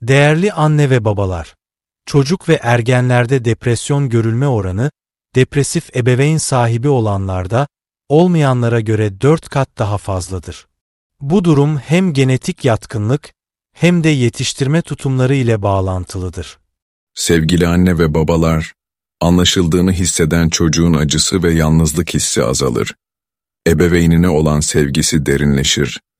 Değerli anne ve babalar, çocuk ve ergenlerde depresyon görülme oranı, depresif ebeveyn sahibi olanlarda, olmayanlara göre 4 kat daha fazladır. Bu durum hem genetik yatkınlık hem de yetiştirme tutumları ile bağlantılıdır. Sevgili anne ve babalar, anlaşıldığını hisseden çocuğun acısı ve yalnızlık hissi azalır. Ebeveynine olan sevgisi derinleşir